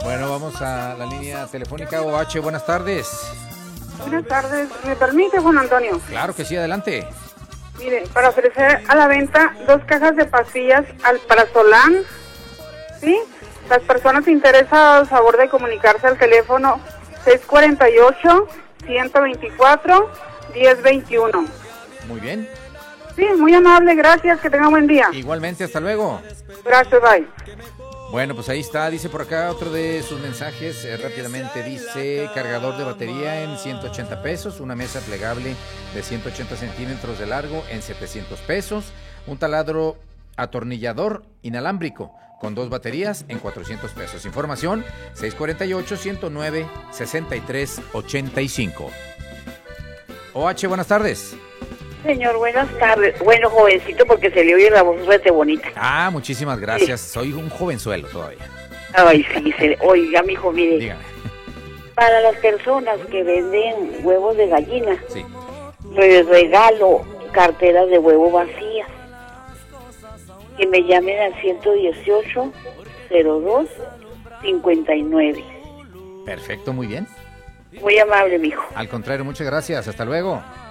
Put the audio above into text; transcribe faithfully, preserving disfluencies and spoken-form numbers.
Bueno, vamos a la línea telefónica. O H, buenas tardes. Buenas tardes. ¿Me permite, Juan Antonio? Claro que sí, adelante. Mire, para ofrecer a la venta dos cajas de pastillas Alprazolam, ¿sí? Las personas interesadas, favor de comunicarse al teléfono seis cuatro ocho, uno dos cuatro, uno cero dos uno. Muy bien. Sí, muy amable, gracias, que tenga buen día. Igualmente, hasta luego. Gracias, bye. Bueno, pues ahí está, dice por acá otro de sus mensajes, eh, rápidamente dice, cargador de batería en ciento ochenta pesos, una mesa plegable de ciento ochenta centímetros de largo en setecientos pesos, un taladro atornillador inalámbrico con dos baterías en cuatrocientos pesos. Información seis cuatro ocho, uno cero nueve, seis tres ocho cinco. O H, buenas tardes. Señor, buenas tardes. Bueno, jovencito, porque se le oye la voz rete bonita. Ah, muchísimas gracias. Sí. Soy un jovenzuelo todavía. Ay, sí, se... oiga, mijo, mire. Dígame. Para las personas que venden huevos de gallina, Sí. les regalo carteras de huevo vacías. Que me llamen al ciento dieciocho, cero dos, cincuenta y nueve. Perfecto, muy bien. Muy amable, mijo. Al contrario, muchas gracias. Hasta luego.